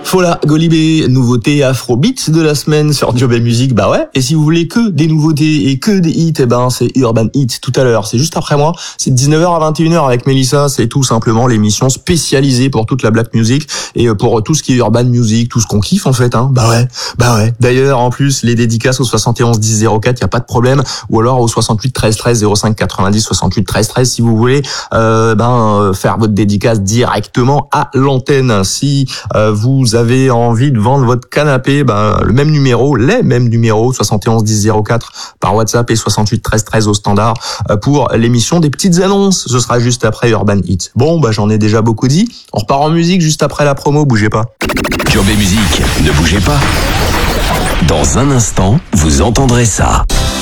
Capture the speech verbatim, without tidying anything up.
Voilà, Golibé, nouveauté Afrobeat de la semaine sur Diobé Music, bah ouais. Et si vous voulez que des nouveautés et que des hits, eh ben c'est Urban Hit tout à l'heure. C'est juste après moi. C'est de dix-neuf heures à vingt et une heures avec Mélissa. C'est tout simplement l'émission spécialisée pour toute la black music et pour tout ce qui est urban music, tout ce qu'on kiffe en fait. Hein. Bah ouais, bah ouais. D'ailleurs, en plus, les dédicaces au soixante et onze dix zéro quatre, y a pas de problème. Ou alors au soixante-huit treize treize zéro cinq quatre-vingt-dix soixante-huit treize treize si vous voulez euh, ben faire votre dédicace directement à l'antenne. Si euh, vous avez envie de vendre votre canapé, ben le même numéro, les mêmes numéros, soixante et onze dix zéro quatre par WhatsApp et soixante-huit treize treize au standard pour l'émission des petites annonces. Ce sera juste après Urban Hit. Bon, bah j'en ai déjà beaucoup dit. On repart en musique juste après la promo, bougez pas. Diobé Music, ne bougez pas. Dans un instant, vous entendrez ça.